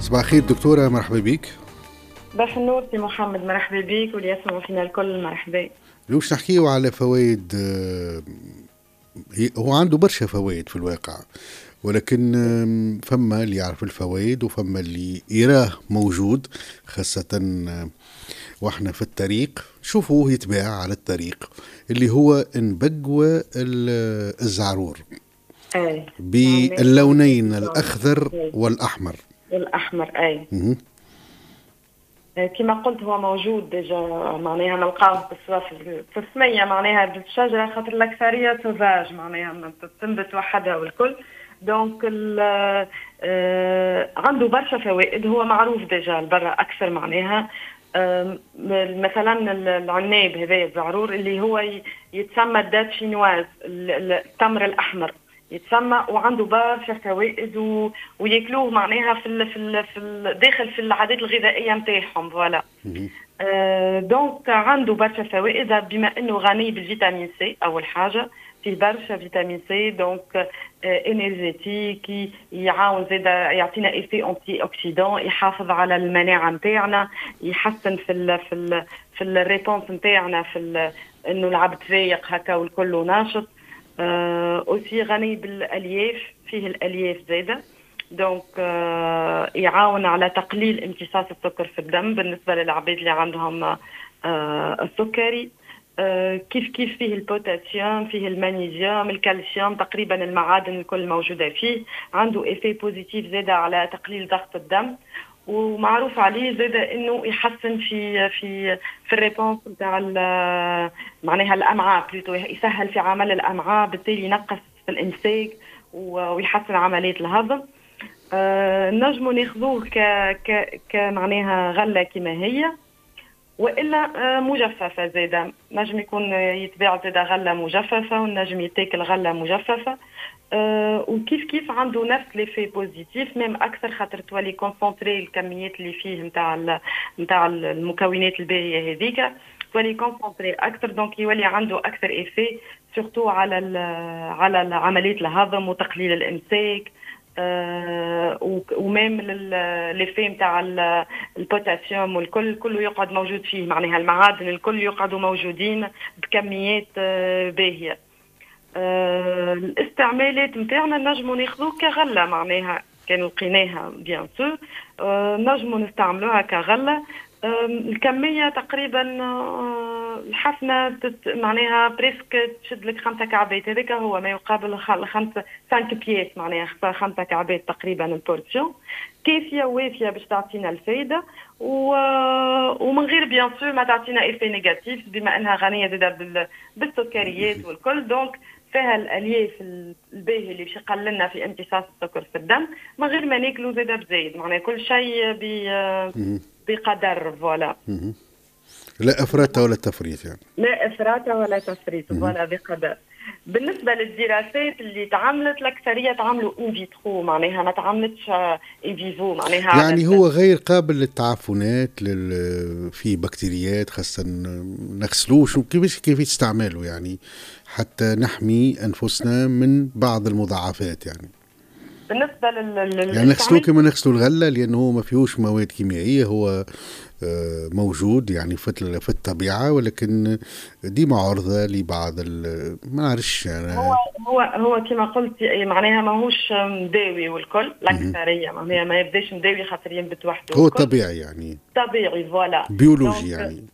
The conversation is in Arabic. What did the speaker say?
صباح الخير دكتورة، مرحبا بك. صباح النور سي محمد، مرحبا بك واللي يسمعوا فينا الكل مرحبا. اليوم باش نحكيو على فوائد. هو عنده برشا فوائد في الواقع، ولكن فما اللي يعرف الفوائد وفما اللي يراه موجود، خاصة واحنا في الطريق شوفوه يتباع على الطريق، اللي هو نبقوى الزعرور اي معناها باللونين الأخضر والأحمر. والاحمر اي. مهم. كما قلت هو موجود ديجا، معناها نلقاوه في السمية، معناها بالشجرة، خاطر الأكثرية سوفاج معناها تنبت وحدها والكل. دونك عنده برشا فوائد، هو معروف ديجا برا أكثر معناها. مثلا العناب هذا الزعرور اللي هو يتسمى الدات شينواز، التمر الأحمر يتسمى، وعنده برشا فوائد وياكلوه معناها في داخل في العادات الغذائيه نتاعهم فوالا. دونك عنده برشا فوائد بما انه غني بالفيتامين سي. اول حاجه فيه برشا فيتامين سي، دونك انرجيتيك، يعاون زاده يعطينا ايفي انتي اوكسيدون، يحافظ على المناعه نتاعنا، يحسن في الريبونس نتاعنا، انه العبد فايق هكا والكل ناشط. أوسي غني بالألياف، فيه الألياف زايدة، دونك يعاون على تقليل امتصاص السكر في الدم بالنسبة للعباد اللي عندهم السكري. كيف فيه البوتاسيوم، فيه المغنيسيوم، الكالسيوم، تقريبا المعادن الكل موجودة فيه. عنده إيفي بوزيتيف زايدة على تقليل ضغط الدم، ومعروف عليه زاده انه يحسن في الريبونس نتاع معناها الامعاء، بلوتو يسهل في عمل الامعاء، بالتالي ينقص في الامساك ويحسن عمليه الهضم. نجموا ناخذوه ك معناها غله كما هي، والا مجففه زاده، نجم يكون يتباع زاده غله مجففه، ونجم يتاكل غله مجففه. وكيف عنده نفس ليفي بوزيتيف، ميم اكثر، خاطر تولي كونسونطري الكميات اللي فيه نتاع المكونات الباهيه هذيك، تولي كونسونطري اكثر، دونك يولي عنده اكثر ايفي سورتو على عمليه الهضم وتقليل الامساك. وميم ليفي نتاع البوتاسيوم والكل كله يقعد موجود فيه، معناها المعادن الكل يقعدوا موجودين بكميات باهيه. الاستعمالات نتاعنا نجموا ناخذوه كغله، معناها كان لقيناها بيان سور نجموا نستعملوها كغله. الكميه تقريبا الحفنه معناها بريسك تشد لك 5 كعبات، هذاك هو ما يقابل 5 بياس، معناها 5 كعبات تقريبا البورسيون، كافيه وافيه باش تعطينا الفايده، ومن غير بيان سور ما تعطينا ايفي نيجاتيف، بما انها غنيه زاده بالسكريات والكل. دونك فيها الالياف الباهي اللي باش يقلل لنا في امتصاص السكر في الدم، من غير ما ناكلوا زاده بزايد، معناها كل شيء بقدر فوالا. لا افراط ولا تفريط يعني. لا افراط ولا تفريط فوالا، بقدر. بالنسبه للدراسات اللي تعملت، الاكثريه تعملوا ان فيترو، معناها ما تعملتش ان فيفو، معناها يعني هو غير قابل للتعفنات، في بكتيريات، خاصة نغسلوش كيف استعماله، يعني حتى نحمي أنفسنا من بعض المضاعفات. يعني بالنسبه يعني نغسلوه كما نغسلوا الغلة، لأنه هو ما فيهوش مواد كيميائية، هو موجود يعني في الطبيعة، ولكن ديما عرضة لبعض ما نعرفش يعني. هو كما قلت معناها ماهوش مداوي والكل، الأكثرية معناها ما يبداش مداوي خاطر ينبت وحده، هو طبيعي يعني، طبيعي فوالا، بيولوجي يعني.